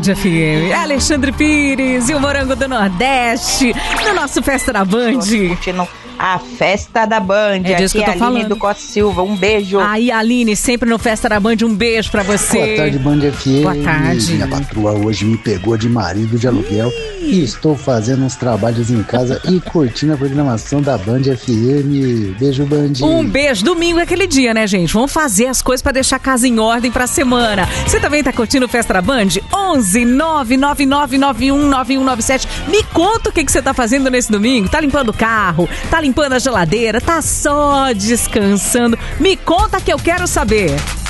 FM. Alexandre Pires e o Morango do Nordeste no nosso Festa da Band. Curtindo a Festa da Band. É disso aqui que eu tô Aline falando. do Costa Silva, um beijo. Aí, Aline, sempre no Festa da Band, um beijo pra você. Boa tarde, Band FM. Boa tarde. Minha patroa hoje me pegou de marido de aluguel e estou fazendo uns trabalhos em casa e curtindo a programação da Band FM. Beijo, Band. Um beijo. Domingo é aquele dia, né, gente? Vamos fazer as coisas pra deixar a casa em ordem pra semana. Você também tá curtindo o Festa da Band? 11 999919197. Me conta o que você tá fazendo nesse domingo. Tá limpando o carro? Tá limpando a geladeira? Tá só descansando? Me conta que eu quero saber.